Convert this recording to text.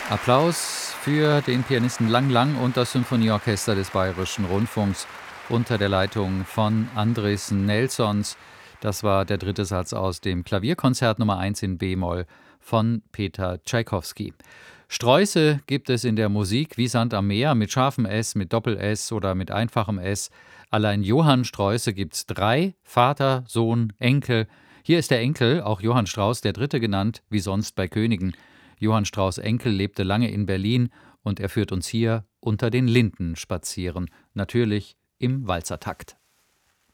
Applaus für den Pianisten Lang Lang und das Symphonieorchester des Bayerischen Rundfunks unter der Leitung von Andris Nelsons. Das war der dritte Satz aus dem Klavierkonzert Nummer 1 in B-Moll von Peter Tschaikowski. Sträuße gibt es in der Musik wie Sand am Meer, mit scharfem S, mit Doppel-S oder mit einfachem S. Allein Johann Sträuße gibt's 3, Vater, Sohn, Enkel. Hier ist der Enkel, auch Johann Strauß der Dritte genannt, wie sonst bei Königen. Johann Strauß' Enkel lebte lange in Berlin und er führt uns hier unter den Linden spazieren, natürlich im Walzertakt.